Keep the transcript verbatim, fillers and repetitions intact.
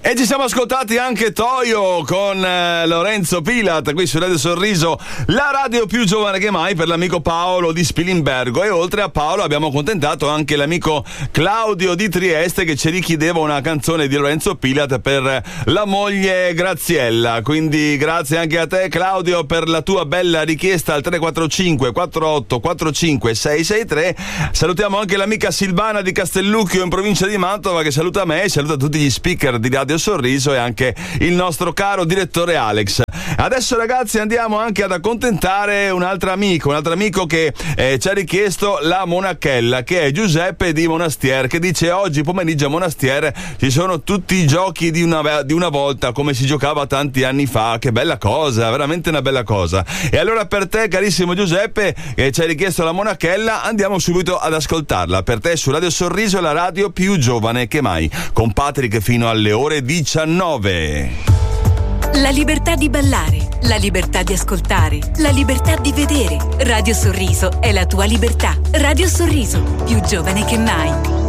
E ci siamo ascoltati anche Toyo con eh, Lorenzo Pilat qui su Radio Sorriso, la radio più giovane che mai, per l'amico Paolo di Spilimbergo. E oltre a Paolo abbiamo accontentato anche l'amico Claudio di Trieste, che ci richiedeva una canzone di Lorenzo Pilat per la moglie Graziella. Quindi grazie anche a te, Claudio, per la tua bella richiesta al tre quattro cinque quattro otto quattro cinque sei sei tre. Salutiamo anche l'amica Silvana di Castellucchio in provincia di Mantova, che saluta me e saluta tutti gli speaker di Radio Sorriso e anche il nostro caro direttore Alex. Adesso, ragazzi, andiamo anche ad accontentare un altro amico, un altro amico che eh, ci ha richiesto la monachella, che è Giuseppe di Monastier, che dice: oggi pomeriggio a Monastier ci sono tutti i giochi di una, di una volta, come si giocava tanti anni fa. Che bella cosa, veramente una bella cosa. E allora per te, carissimo Giuseppe, che ci hai richiesto la monachella, andiamo subito ad ascoltarla. Per te su Radio Sorriso, la radio più giovane che mai, con Patrick fino alle ore diciannove. La libertà di ballare, la libertà di ascoltare, la libertà di vedere. Radio Sorriso è la tua libertà. Radio Sorriso, più giovane che mai.